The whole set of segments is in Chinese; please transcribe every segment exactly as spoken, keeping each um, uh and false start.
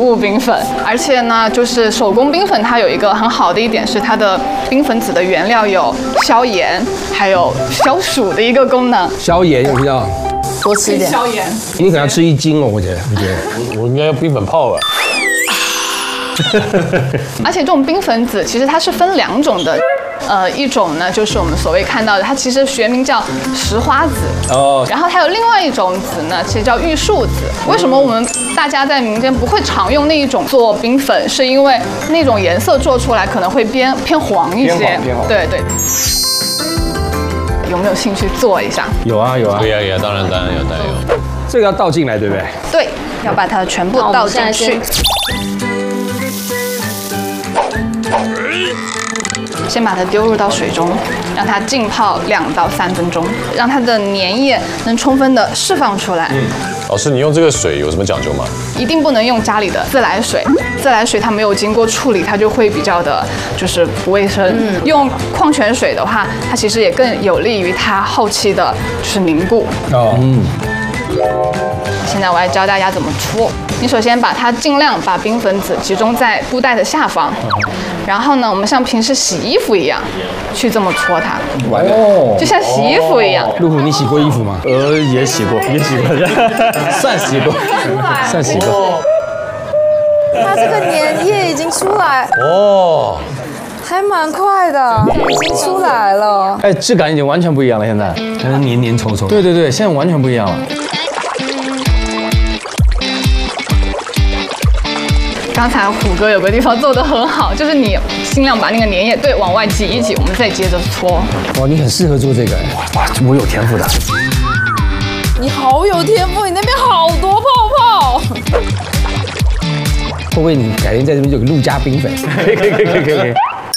物冰粉。而且呢，就是手工冰粉它有一个很好的一点是它的冰粉子的原料有消炎还有消暑的一个功能。 消炎有没有？ 多吃一点。 消炎。 你可能要吃一斤哦，我觉得，我觉得我我应该要冰粉泡吧。 而且这种冰粉子其实它是分两种的。呃，一种呢就是我们所谓看到的，它其实学名叫石花子哦，然后还有另外一种子呢，其实叫玉树子。为什么我们大家在民间不会常用那一种做冰粉？是因为那种颜色做出来可能会偏偏黄一些。 偏黄偏黄。 对对。有没有兴趣做一下？ 有啊有啊。 对呀有，当然当然有当然有。 这个要倒进来，对不对？ 对，要把它全部倒进去。先把它丢入到水中，让它浸泡两到三分钟，让它的粘液能充分的释放出来。 嗯，老师，你用这个水有什么讲究吗？ 一定不能用家里的自来水，自来水它没有经过处理，它就会比较的，就是不卫生。嗯，用矿泉水的话，它其实也更有利于它后期的就是凝固。哦，嗯。现在我来教大家怎么搓。你首先把它尽量把冰粉子集中在布袋的下方，然后呢，我们像平时洗衣服一样去这么搓它，哦，就像洗衣服一样。 路虎，你洗过衣服吗？ 呃，也洗过，也洗过，算洗过，算洗过。 它这个粘液已经出来哦，还蛮快的，已经出来了。 哎，质感已经完全不一样了，现在， 现在黏黏稠稠。 对对对，现在完全不一样了。 刚才虎哥有个地方做得很好，就是你尽量把那个粘液对往外挤一挤，我们再接着搓。 哇，你很适合做这个，哇，我有天赋的。 你好有天赋，你那边好多泡泡。 会不会你改天在这边有个陆家冰粉？ 可以可以可以可以可以。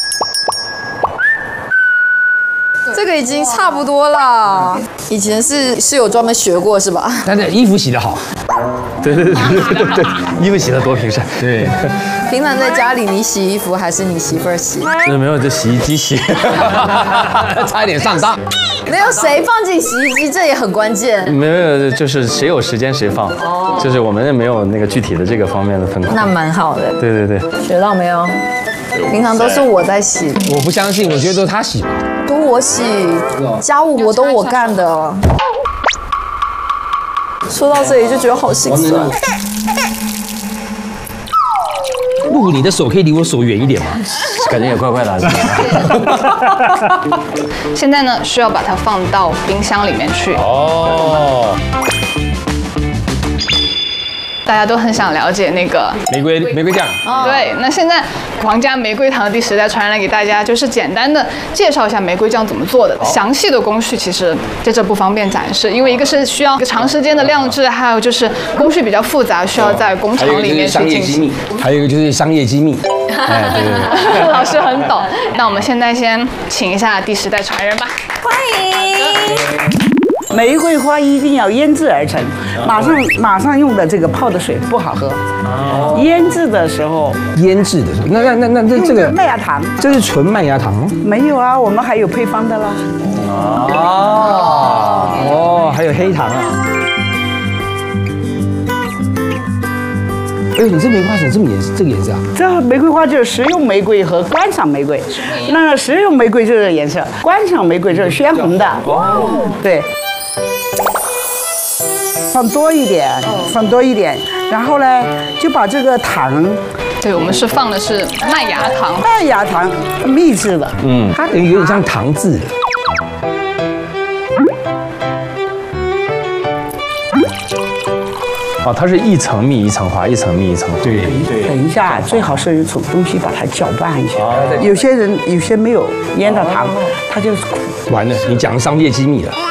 这个已经差不多了，以前是是有专门学过是吧？ 但是衣服洗得好。 对对对对对对，衣服洗得多平顺。对。 平常在家里你洗衣服还是你媳妇儿洗？ 这没有，这洗衣机洗。 差一点上当。 没有谁放进洗衣机，这也很关键。 没有，就是谁有时间谁放。哦。就是我们也没有那个具体的这个方面的分工。 那蛮好的。 对对对。 学到没有？平常都是我在洗。 我不相信，我觉得都是他洗。 都我洗，家务活都我干的。说到这里就觉得好心酸。 路虎，你的手可以离我手远一点吗？ 感觉也怪怪的。 现在呢，需要把它放到冰箱里面去。哦。大家都很想了解那个玫瑰玫瑰酱。 对，那现在皇家玫瑰糖的第十代传人来给大家，就是简单的介绍一下玫瑰酱怎么做的。详细的工序其实在这不方便展示，因为一个是需要一个长时间的酿制，还有就是工序比较复杂，需要在工厂里面去进行。 还有一个就是商业机密。 哎，对对对，老师很懂。那我们现在先请一下第十代传人吧， 欢迎。 玫瑰花一定要腌制而成，马上马上用的这个泡的水不好喝。腌制的时候， 腌制的时候，那那那那这个麦芽糖， 这是纯麦芽糖吗？ 没有啊，我们还有配方的啦。 哦哦，还有黑糖啊。哎呦，你这玫瑰花怎么这么颜这个颜色啊？ 这玫瑰花就是食用玫瑰和观赏玫瑰，那食用玫瑰就是这个颜色，观赏玫瑰就是鲜红的。哦，对。放多一点，放多一点，然后呢，就把这个糖， 对，我们是放的是麦芽糖， 麦芽糖秘制的， 嗯，它等于有点像糖渍的。 哦，它是一层蜜一层花，一层蜜一层花。 对对。 等一下，最好是从东西把它搅拌一下。有些人有些没有腌到糖，它就是苦。 完了，你讲商业机密了。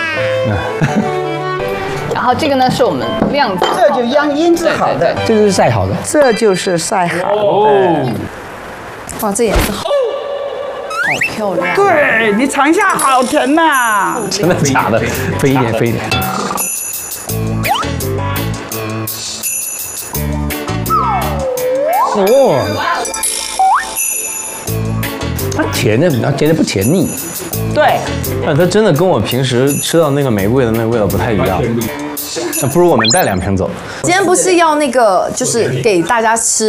然后这个呢是我们酿制， 这就腌腌制好的， 这个是晒好的， 这就是晒好的。 哦，哇，这颜色好，好漂亮。 对你尝一下，好甜呐！ 真的假的？ 飞一点，飞一点。哦，它甜的，它甜的不甜腻。 对， 但它真的跟我平时吃到那个玫瑰的那个味道不太一样。那不如我们带两瓶走。 今天不是要那个，就是给大家吃。